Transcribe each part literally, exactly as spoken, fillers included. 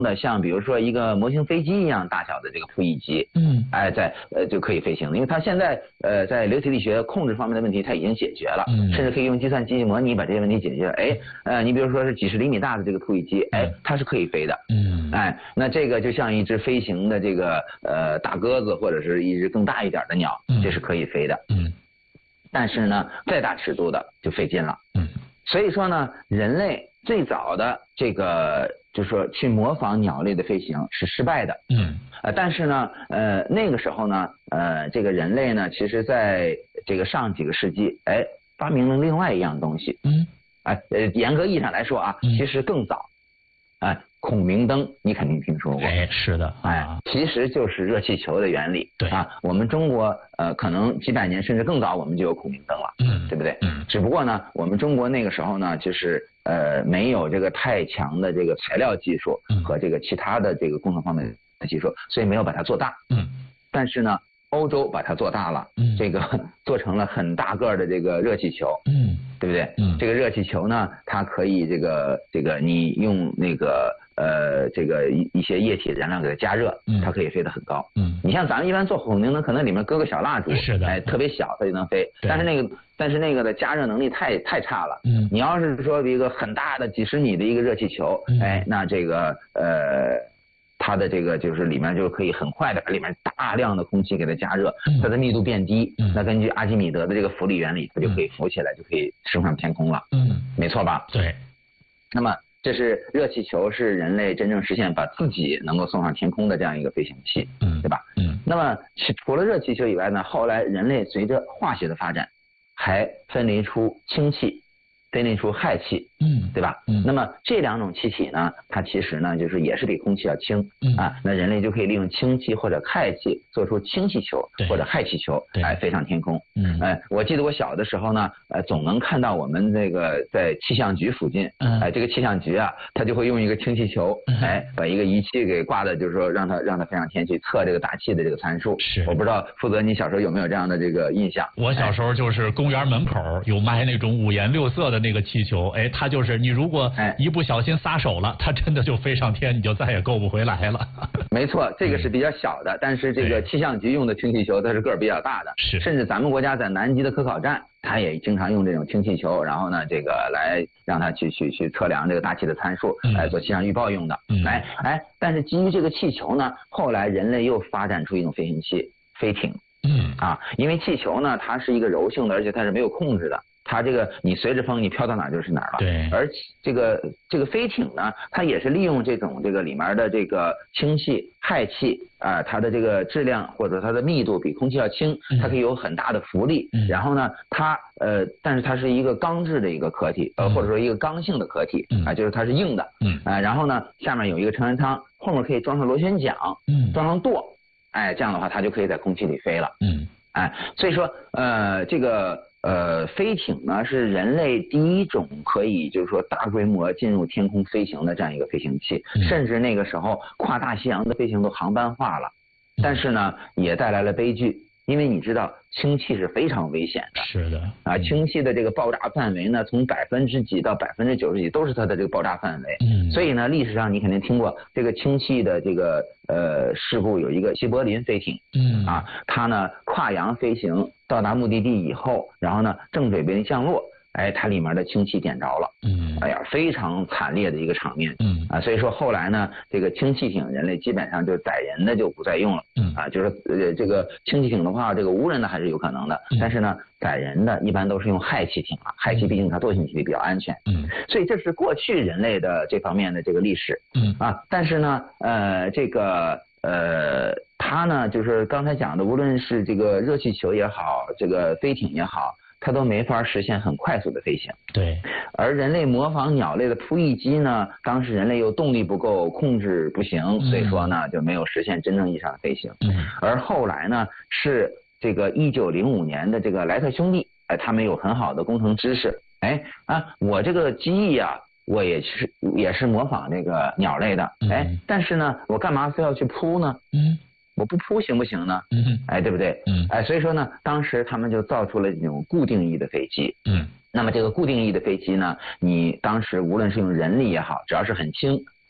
的像比如说一个模型飞机一样大小的这个扑翼机， 嗯， 哎，在呃就可以飞行的，因为它现在呃在流体力学控制方面的问题它已经解决了， 嗯， 甚至可以用计算机模拟把这些问题解决了。哎，呃，你比如说是几十厘米大的这个扑翼机，哎，它是可以飞的， 嗯， 哎，那这个就像一只飞行的这个呃大鸽子或者是一只更大一点的鸟，这是可以飞的， 嗯， 但是呢，再大尺度的就费劲了， 嗯， 所以说呢，人类最早的这个就是说去模仿鸟类的飞行是失败的， 嗯， 呃，但是呢，呃，那个时候呢，呃，这个人类呢，其实在这个上几个世纪，哎，发明了另外一样东西， 嗯， 哎，呃，严格意义上来说啊，其实更早，哎，孔明灯你肯定听说过， 哎，是的， 哎，其实就是热气球的原理， 对啊，我们中国呃可能几百年甚至更早我们就有孔明灯了， 嗯， 对不对？ 嗯， 只不过呢，我们中国那个时候呢，就是呃没有这个太强的这个材料技术和这个其他的这个工程方面的技术，所以没有把它做大， 嗯， 但是呢，欧洲把它做大了， 嗯， 这个做成了很大个的这个热气球， 嗯， 对不对？ 嗯， 这个热气球呢，它可以这个这个你用那个呃这个一一些液体燃料给它加热， 嗯， 它可以飞得很高。 嗯， 你像咱们一般做孔明灯，可能里面搁个小蜡烛， 是的， 哎，特别小它就能飞，但是那个但是那个的加热能力太太差了。 嗯， 你要是说一个很大的几十米的一个热气球， 嗯， 哎，那这个呃。它的这个就是里面就可以很快的把里面大量的空气给它加热，它的密度变低， 嗯， 那根据阿基米德的这个浮力原理，它就可以浮起来，就可以升上天空了。 嗯， 没错吧？ 对。 那么这是热气球，是人类真正实现把自己能够送上天空的这样一个飞行器， 嗯， 对吧？ 嗯。 那么除了热气球以外呢，后来人类随着化学的发展，还分离出氢气。分离出氦气， 嗯， 对吧？ 嗯， 那么这两种气体呢，它其实呢，就是也是比空气要轻， 嗯啊，那人类就可以利用氢气或者氦气做出氢气球或者氦气球，哎，飞上天空。 嗯， 哎，我记得我小的时候呢，呃，总能看到我们这个在气象局附近， 嗯， 哎，这个气象局啊，他就会用一个氢气球，哎，把一个仪器给挂的，就是说让它让它飞上天去测这个大气的这个参数。 是， 我不知道负责你小时候有没有这样的这个印象？ 我小时候就是公园门口有卖那种五颜六色的那个气球。哎，它就是你如果一不小心撒手了，它真的就飞上天，你就再也够不回来了。 没错，这个是比较小的，但是这个气象局用的氢气球它是个儿比较大的， 是， 甚至咱们国家在南极的科考站，它也经常用这种氢气球，然后呢，这个来让它去去去测量这个大气的参数，来做气象预报用的。 嗯， 哎哎，但是基于这个气球呢，后来人类又发展出一种飞行器——飞艇。 嗯， 啊，因为气球呢，它是一个柔性的，而且它是没有控制的。它这个你随着风你飘到哪就是哪儿了。 对。 而这个这个飞艇呢，它也是利用这种这个里面的这个氢气、氦气啊、呃，它的这个质量或者它的密度比空气要轻，它可以有很大的浮力。 嗯、 然后呢，它呃，但是它是一个钢制的一个壳体，呃，或者说一个刚性的壳体啊、呃，就是它是硬的。 嗯。 啊、呃，然后呢，下面有一个成员舱，后面可以装上螺旋桨， 嗯， 装上舵，哎，这样的话它就可以在空气里飞了。 嗯。 哎，所以说呃，这个。呃，飞艇呢是人类第一种可以就是说大规模进入天空飞行的这样一个飞行器， 嗯、 甚至那个时候跨大西洋的飞行都航班化了，但是呢也带来了悲剧，因为你知道氢气是非常危险的。 是的。 啊，氢气的这个爆炸范围呢，从百分之几到百分之九十几都是它的这个爆炸范围。 嗯。 所以呢，历史上你肯定听过这个氢气的这个呃事故，有一个西柏林飞艇。 嗯。 啊，它呢跨洋飞行到达目的地以后，然后呢正准备降落，哎，它里面的氢气点着了。 嗯。 哎呀，非常惨烈的一个场面。 嗯。 啊，所以说后来呢，这个氢气艇人类基本上就载人的就不再用了。 嗯。 啊，就是呃这个氢气艇的话，这个无人的还是有可能的， 嗯、 但是呢载人的一般都是用氦气艇了，氦气毕竟它惰性气体比较安全。 嗯。 所以这是过去人类的这方面的这个历史。 嗯。 啊，但是呢，呃，这个呃。它呢，就是刚才讲的，无论是这个热气球也好，这个飞艇也好，它都没法实现很快速的飞行。 对。 而人类模仿鸟类的扑翼机呢，当时人类又动力不够，控制不行，所以说呢就没有实现真正意义上的飞行。 嗯。而后来呢，是这个一九零五年的这个莱特兄弟，哎，他们有很好的工程知识，哎啊，我这个机翼啊。我也是也是模仿这个鸟类的，哎，嗯、但是呢，我干嘛非要去扑呢？ 嗯。 我不扑行不行呢？ 嗯， 哎，对不对？ 嗯， 哎，所以说呢，当时他们就造出了这种固定翼的飞机。 嗯， 那么这个固定翼的飞机呢，你当时无论是用人力也好，只要是很轻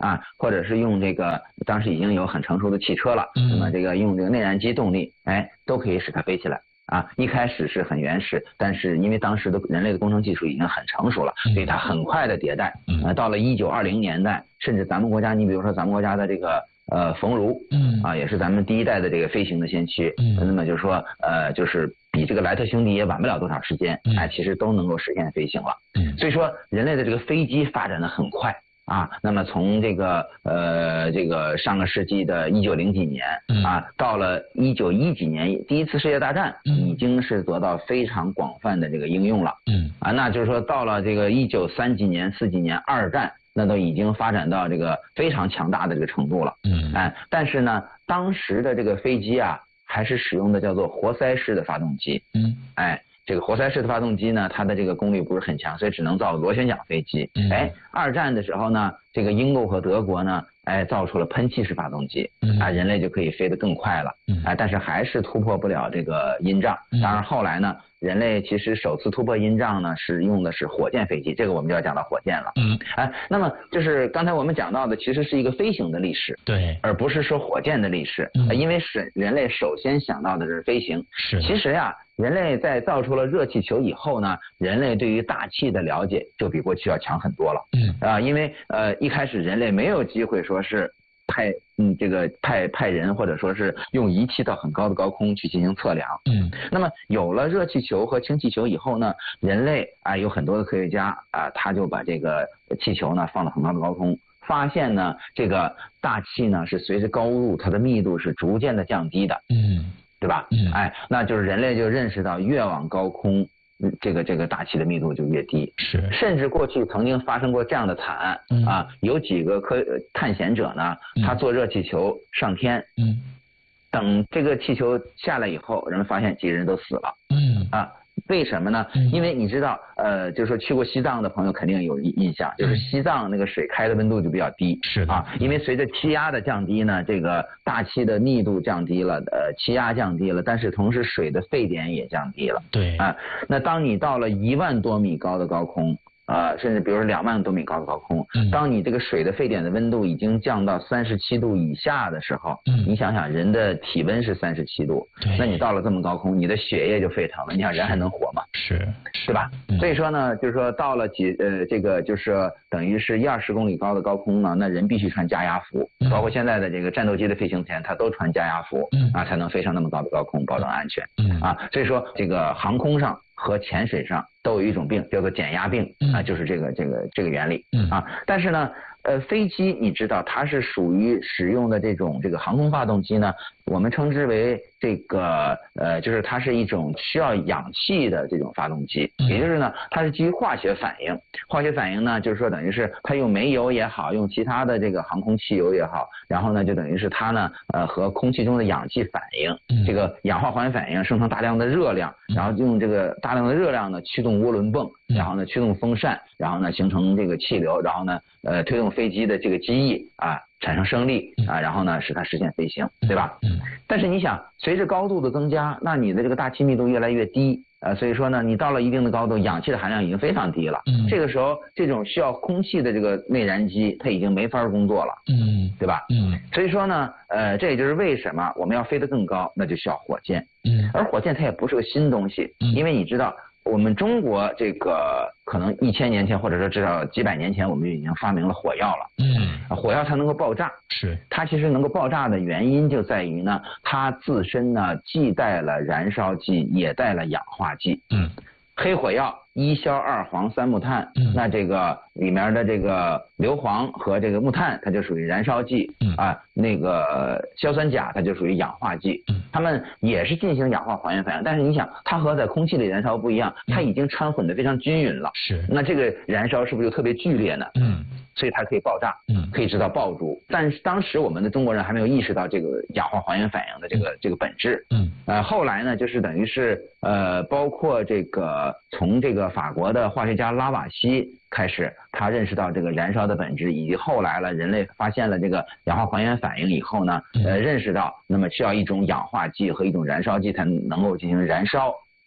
啊，或者是用这个当时已经有很成熟的汽车了， 嗯、 那么这个用这个内燃机动力，哎，都可以使它飞起来。啊，一开始是很原始，但是因为当时的人类的工程技术已经很成熟了，所以它很快的迭代。呃，到了一九二零年代，甚至咱们国家，你比如说咱们国家的这个呃冯如， 嗯啊，也是咱们第一代的这个飞行的先驱。 嗯， 那么就是说，呃，就是比这个莱特兄弟也晚不了多少时间，哎，其实都能够实现飞行了。 嗯， 所以说人类的这个飞机发展的很快。啊，那么从这个呃这个上个世纪的一九零几年啊，到了一九一几年第一次世界大战，已经是得到非常广泛的这个应用了。嗯，啊，那就是说到了这个一九三几年、四几年二战，那都已经发展到这个非常强大的这个程度了。嗯，哎，但是呢，当时的这个飞机啊，还是使用的叫做活塞式的发动机。嗯，哎。这个活塞式的发动机呢，它的这个功率不是很强，所以只能造螺旋桨飞机。嗯、哎，二战的时候呢，这个英国和德国呢，哎，造出了喷气式发动机，嗯、啊，人类就可以飞得更快了。嗯、啊，但是还是突破不了这个音障。当然后来呢，人类其实首次突破音障呢，是用的是火箭飞机，这个我们就要讲到火箭了。嗯，哎，那么就是刚才我们讲到的，其实是一个飞行的历史， 对， 而不是说火箭的历史。嗯、因为是人类首先想到的是飞行。 是， 其实呀。人类在造出了热气球以后呢，人类对于大气的了解就比过去要强很多了。嗯啊，因为呃一开始人类没有机会说是派嗯这个派派人或者说是用仪器到很高的高空去进行测量。嗯，那么有了热气球和氢气球以后呢，人类啊有很多的科学家啊，他就把这个气球呢放到很高的高空。发现呢，这个大气呢是随着高度它的密度是逐渐的降低的。嗯。对吧？嗯，哎，那就是人类就认识到，越往高空，这个这个大气的密度就越低。是，甚至过去曾经发生过这样的惨案。嗯、啊，有几个科探险者呢，他坐热气球上天。嗯，等这个气球下来以后，人们发现几个人都死了。嗯，啊。为什么呢？因为你知道，呃，就是说去过西藏的朋友肯定有印象，就是西藏那个水开的温度就比较低，是啊，因为随着气压的降低呢，这个大气的密度降低了，呃，气压降低了，但是同时水的沸点也降低了。对啊，那当你到了一万多米高的高空。呃，甚至比如说两万多米高的高空，嗯、当你这个水的沸点的温度已经降到三十七度以下的时候，嗯、你想想人的体温是三十七度，那你到了这么高空，你的血液就沸腾了，你想人还能活吗？是，对吧？嗯、所以说呢，就是说到了几呃这个就是等于是一二十公里高的高空呢，那人必须穿加压服，嗯、包括现在的这个战斗机的飞行前，它都穿加压服，嗯、啊才能飞上那么高的高空，保证安全。嗯、啊，所以说这个航空上。和潜水上都有一种病，叫做减压病、嗯、啊，就是这个这个这个原理、嗯、啊。但是呢，呃，飞机你知道它是属于使用的这种这个航空发动机呢，我们称之为这个呃，就是它是一种需要氧气的这种发动机，嗯、也就是呢，它是基于化学反应。化学反应呢，就是说等于是它用煤油也好，用其他的这个航空汽油也好，然后呢，就等于是它呢呃和空气中的氧气反应，嗯、这个氧化还原反应生成大量的热量，然后用这个大量的热量呢驱动涡轮泵，然后呢驱动风扇，然后呢形成这个气流，然后呢呃推动飞机的这个机翼啊产生升力啊，然后呢使它实现飞行，对吧？嗯。但是你想，随着高度的增加，那你的这个大气密度越来越低，呃，所以说呢，你到了一定的高度，氧气的含量已经非常低了。嗯。这个时候，这种需要空气的这个内燃机，它已经没法工作了。嗯。对吧？嗯。所以说呢，呃，这也就是为什么我们要飞得更高，那就需要火箭。嗯。而火箭它也不是个新东西，嗯、因为你知道。我们中国这个可能一千年前，或者说至少几百年前，我们就已经发明了火药了。嗯，火药它能够爆炸，是它其实能够爆炸的原因就在于呢，它自身呢既带了燃烧剂，也带了氧化剂。嗯，黑火药一硝二磺三木炭，嗯、那这个里面的这个硫磺和这个木炭，它就属于燃烧剂。嗯啊，那个硝酸钾它就属于氧化剂。嗯，它们也是进行氧化还原反应，但是你想，它和在空气里燃烧不一样，它已经掺混的非常均匀了。是，那这个燃烧是不是就特别剧烈呢？嗯，所以它可以爆炸，嗯，可以制造爆竹。但是当时我们的中国人还没有意识到这个氧化还原反应的这个、嗯、这个本质。嗯，呃，后来呢，就是等于是呃，包括这个从这个法国的化学家拉瓦锡开始，他认识到这个燃烧的本质，以及后来了人类发现了这个氧化还原反应以后呢，呃，认识到那么需要一种氧化剂和一种燃烧剂才能够进行燃烧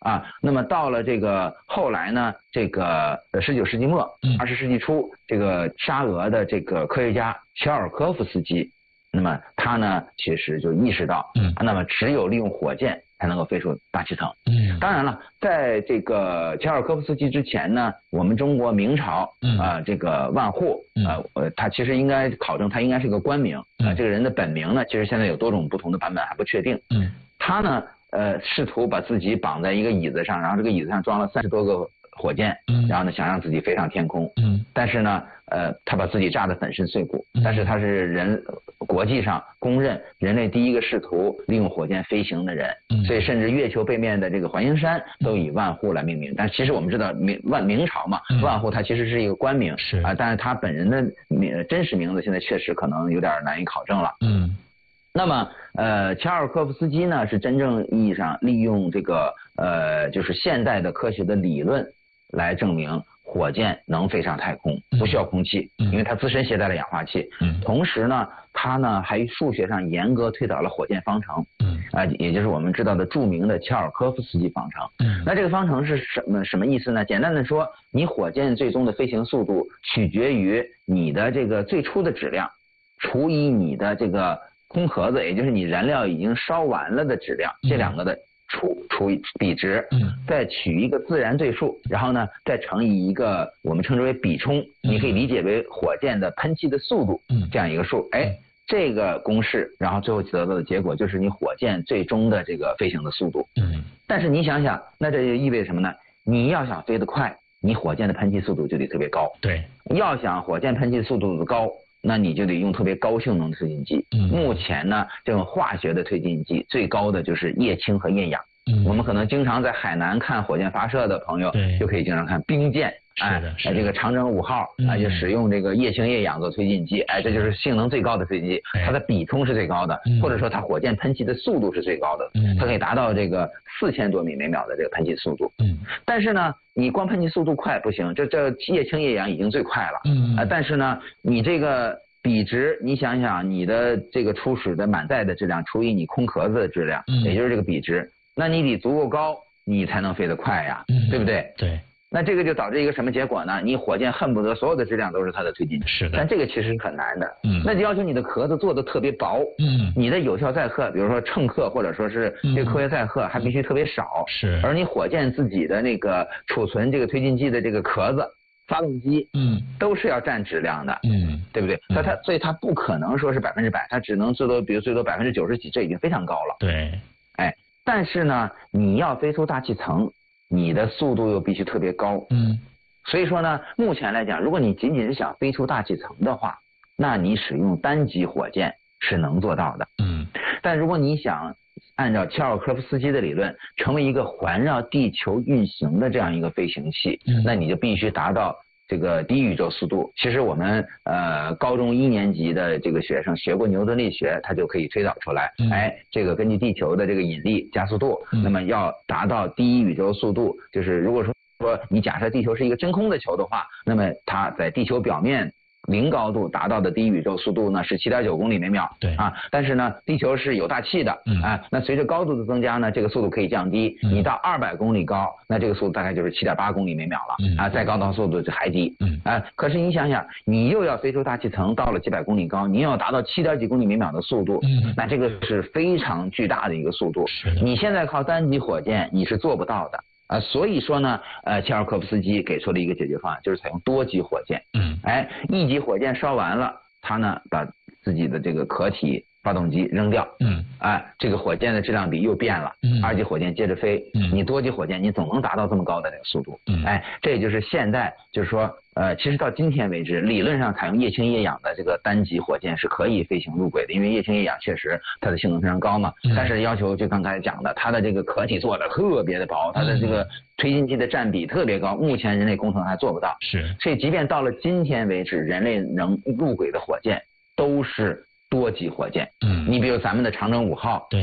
啊，那么到了这个后来呢，这个十九世纪末，二十世纪初，这个沙俄的这个科学家乔尔科夫斯基，那么他呢其实就意识到，嗯，那么只有利用火箭才能够飞出大气层。嗯，当然了，在这个乔尔科夫斯基之前呢，我们中国明朝啊、嗯呃、这个万户，呃呃，他其实应该考证他应该是个官名，啊、呃，这个人的本名呢，其实现在有多种不同的版本还不确定。嗯，他呢。呃，试图把自己绑在一个椅子上，然后这个椅子上装了三十多个火箭，嗯，然后呢，想让自己飞上天空，嗯，但是呢，呃，他把自己炸得粉身碎骨，嗯、但是他是人国际上公认人类第一个试图利用火箭飞行的人，嗯，所以甚至月球背面的这个环形山都以万户来命名。但其实我们知道明万明朝嘛，嗯、万户它其实是一个官名，是啊、呃，但是他本人的名真实名字现在确实可能有点难以考证了，嗯。那么，呃，乔尔科夫斯基呢是真正意义上利用这个呃，就是现代的科学的理论来证明火箭能飞上太空，不需要空气，嗯、因为它自身携带了氧化气。嗯。同时呢，他呢还数学上严格推导了火箭方程。嗯。啊、呃，也就是我们知道的著名的乔尔科夫斯基方程。嗯。那这个方程是什么什么意思呢？简单的说，你火箭最终的飞行速度取决于你的这个最初的质量除以你的这个空壳子，也就是你燃料已经烧完了的质量，这两个的除除以比值，嗯，再取一个自然对数，然后呢再乘以一个我们称之为比冲，你可以理解为火箭的喷气的速度，嗯，这样一个数，哎，这个公式，然后最后得到的结果就是你火箭最终的这个飞行的速度，嗯，但是你想想，那这就意味着什么呢？你要想飞得快，你火箭的喷气速度就得特别高，对，要想火箭喷气速度高，那你就得用特别高性能的推进剂。嗯，目前呢，这种化学的推进剂最高的就是液氢和液氧。嗯，我们可能经常在海南看火箭发射的朋友，就可以经常看兵舰。哎，哎，这个长征五号啊，就使用这个液氢液氧做推进剂，哎，这就是性能最高的推进剂，它的比冲是最高的，或者说它火箭喷气的速度是最高的，它可以达到这个四千多米每秒的这个喷气速度。嗯，但是呢，你光喷气速度快不行，这这液氢液氧已经最快了。嗯啊，但是呢，你这个比值，你想想你的这个初始的满载的质量除以你空壳子的质量，嗯，也就是这个比值，那你得足够高，你才能飞得快呀，嗯，对不对？对。那这个就导致一个什么结果呢？你火箭恨不得所有的质量都是它的推进剂，是的。但这个其实是很难的，嗯，那就要求你的壳子做的特别薄，嗯，你的有效载荷，比如说乘客或者说是这个科学载荷还必须特别少，是。而你火箭自己的那个储存这个推进剂的这个壳子、发动机，嗯，都是要占质量的，嗯，对不对？那它所以它不可能说是百分之百，它只能最多比如最多百分之九十几，这已经非常高了，对。哎，但是呢，你要飞出大气层，你的速度又必须特别高，嗯，所以说呢，目前来讲，如果你仅仅是想飞出大气层的话，那你使用单级火箭是能做到的，嗯，但如果你想按照乔尔科夫斯基的理论，成为一个环绕地球运行的这样一个飞行器，嗯，那你就必须达到这个低宇宙速度。其实我们呃高中一年级的这个学生学过牛顿力学，他就可以推导出来，嗯，哎，这个根据地球的这个引力加速度，嗯，那么要达到低宇宙速度，就是如果说说你假设地球是一个真空的球的话，那么它在地球表面零高度达到的低宇宙速度呢是 七点九公里每秒，对啊，但是呢地球是有大气的，嗯啊，那随着高度的增加呢，这个速度可以降低，嗯，你到二百公里高，那这个速度大概就是 七点八公里每秒了，嗯啊，再高的速度就还低，嗯啊，可是你想想，你又要飞出大气层，到了几百公里高，你又要达到七点几公里每秒的速度，嗯，那这个是非常巨大的一个速度，你现在靠单级火箭你是做不到的。啊，所以说呢，呃，乔尔科夫斯基给出了一个解决方案，就是采用多级火箭。嗯，哎，一级火箭烧完了，他呢把自己的这个壳体、发动机扔掉。嗯，哎，这个火箭的质量比又变了。嗯，二级火箭接着飞。嗯，你多级火箭你总能达到这么高的这个速度。嗯，哎，这也就是现在就是说，呃，其实到今天为止，理论上采用液氢液氧的这个单级火箭是可以飞行入轨的，因为液氢液氧确实它的性能非常高嘛。嗯，但是要求就刚才讲的，它的这个壳体做的特别的薄，它的这个推进剂的占比特别高，目前人类工程还做不到。是，所以即便到了今天为止，人类能入轨的火箭都是多级火箭。嗯，你比如咱们的长征五号，对，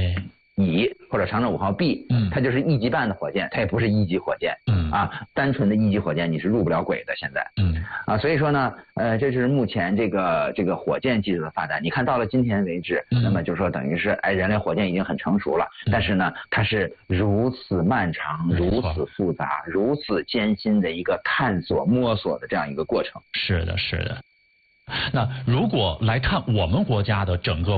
乙或者长征五号 B， 嗯， 它就是一级半的火箭，它也不是一级火箭， 嗯啊，单纯的一级火箭你是入不了轨的现在， 嗯啊，所以说呢，呃，这是目前这个这个火箭技术的发展。你看到了今天为止， 嗯、 那么就是说等于是哎，人类火箭已经很成熟了，嗯、但是呢，它是如此漫长、如此复杂、如此艰辛的一个探索、摸索的这样一个过程。 是的，是的。那如果来看我们国家的整个